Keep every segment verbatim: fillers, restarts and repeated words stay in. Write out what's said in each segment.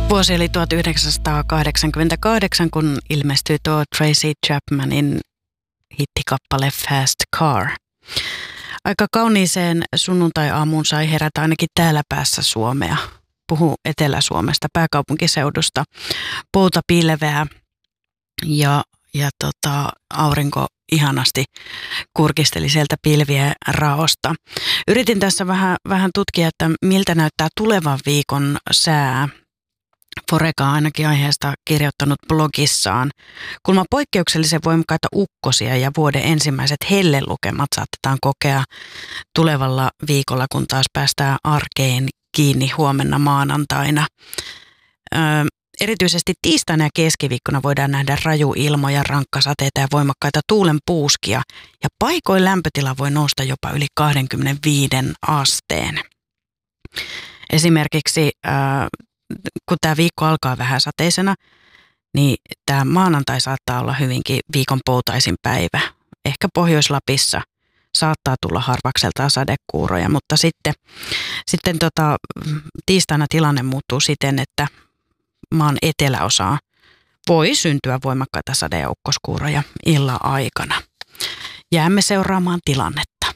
Vuosi oli tuhatyhdeksänsataakahdeksankymmentäkahdeksan, kun ilmestyi tuo Tracy Chapmanin hittikappale Fast Car. Aika kauniiseen sunnuntai-aamuun sai herätä ainakin täällä päässä Suomea. Puhuu Etelä-Suomesta, pääkaupunkiseudusta. Pouta pilveää ja, ja tota, aurinko ihanasti kurkisteli sieltä pilvien raosta. Yritin tässä vähän, vähän tutkia, että miltä näyttää tulevan viikon sää. Foreka on ainakin aiheesta kirjoittanut blogissaan. Kulma poikkeuksellisen voimakkaita ukkosia ja vuoden ensimmäiset hellelukemat saatetaan kokea tulevalla viikolla, kun taas päästään arkeen kiinni huomenna maanantaina. Öö, erityisesti tiistaina ja keskiviikkona voidaan nähdä rajuilmoja, rankkasateita ja voimakkaita tuulenpuuskia. Ja paikoin lämpötila voi nousta jopa yli kaksikymmentäviisi asteen. Esimerkiksi öö, kun tämä viikko alkaa vähän sateisena, niin tämä maanantai saattaa olla hyvinkin viikon poutaisin päivä. Ehkä Pohjois-Lapissa saattaa tulla harvakseltaan sadekuuroja, mutta sitten, sitten tota, tiistaina tilanne muuttuu siten, että maan eteläosaan voi syntyä voimakkaita sade- ja ukkoskuuroja illan aikana. Jäämme seuraamaan tilannetta.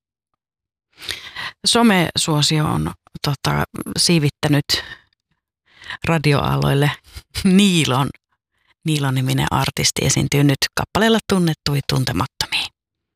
Somesuosio on tota, siivittänyt radioaaloille Niilon. Niilon-niminen artisti esiintyy nyt kappaleella Tunnettu tuntematon.